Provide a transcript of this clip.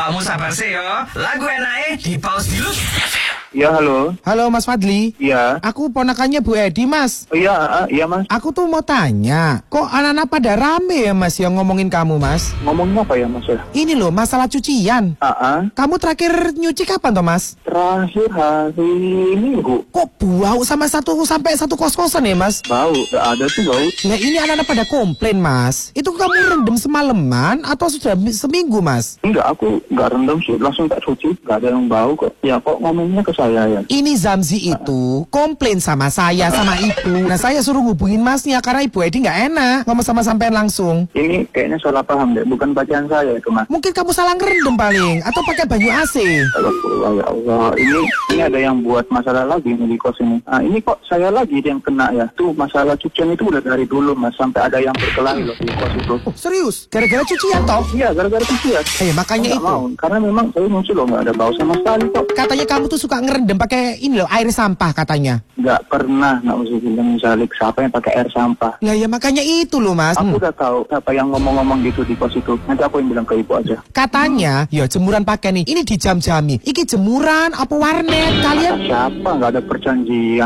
Kamu sabar sih yo. Lagu enak di pause dulu. Ya, halo. Halo Mas Fadli. Iya. Aku ponakannya Bu Edi, Mas. Oh, iya Mas. Aku tuh mau tanya, kok anak-anak pada rame ya Mas yang ngomongin kamu, Mas? Ngomongin apa ya Mas ya? Ini loh, masalah cucian. Kamu terakhir nyuci kapan toh, Mas? Terakhir hari Minggu. Kok bau sampai satu kos-kosan ya, Mas? Bau, gak ada tuh bau. Nah ini anak-anak pada komplain, Mas. Itu kamu rendam semalaman atau sudah seminggu, Mas? Enggak, aku gak rendam sih, langsung tak cuci. Gak ada yang bau kok. Ya kok ngomongnya ke saya ya? Ini Zamzi itu komplain sama saya, sama ibu. Nah saya suruh hubungin Masnya karena Ibu Edi gak enak ngomong sama sampean langsung. Ini kayaknya salah paham deh, bukan bacaan saya itu Mas. Mungkin kamu salah ngerendam paling, atau pakai banyu AC. Ya Allah, ini ada yang buat masalah lagi nih di kos ini. Ini kok saya lagi yang kena ya. Tuh masalah cucian itu udah dari dulu Mas, sampai ada yang berkelahi loh di kos itu. Serius? Gara-gara cucian toh? Iya, gara-gara cucian. Makanya itu. Mau. Karena memang saya nyuci loh, nggak ada bau sama sekali kok. Katanya kamu tuh suka ngerendam pakai ini loh, air sampah katanya. Nggak pernah, nggak usah bilang misalik siapa yang pakai air sampah. Lah ya makanya itu loh Mas. Aku udah tahu siapa yang ngomong-ngomong gitu di pos itu. Nanti aku yang bilang ke ibu aja. Katanya, ya jemuran pakai nih. Ini dijam-jami. Iki jemuran apa warnet? Kalian siapa? Nggak ada perjanjian.